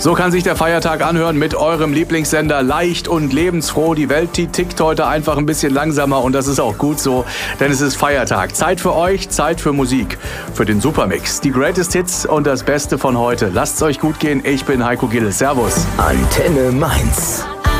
So kann sich der Feiertag anhören mit eurem Lieblingssender. Leicht und lebensfroh. Die Welt tickt heute einfach ein bisschen langsamer und das ist auch gut so, denn es ist Feiertag. Zeit für euch, Zeit für Musik, für den Supermix. Die Greatest Hits und das Beste von heute. Lasst's euch gut gehen. Ich bin Heiko Gill. Servus. Antenne Mainz.